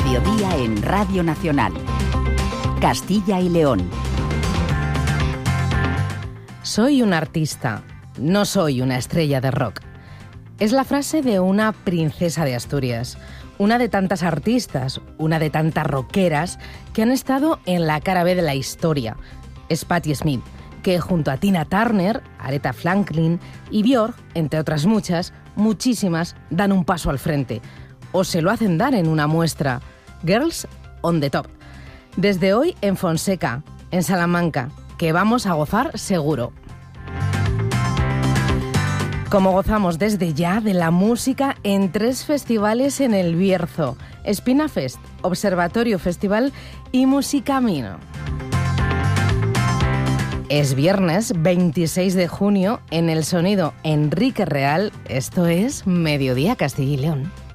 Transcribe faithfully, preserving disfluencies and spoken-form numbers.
mediodía en Radio Nacional. Castilla y León. Soy un artista, no soy una estrella de rock. Es la frase de una princesa de Asturias, una de tantas artistas, una de tantas rockeras que han estado en la cara B de la historia. Es Patti Smith, que junto a Tina Turner, Aretha Franklin y Björk, entre otras muchas, muchísimas, dan un paso al frente. O se lo hacen dar en una muestra. Girls on the Top. Desde hoy en Fonseca, en Salamanca, que vamos a gozar seguro. Como gozamos desde ya de la música en tres festivales en El Bierzo: Spinafest, Observatorio Festival y Musicamino. Es viernes veintiséis de junio en El Sonido Enrique Real. Esto es Mediodía Castilla y León.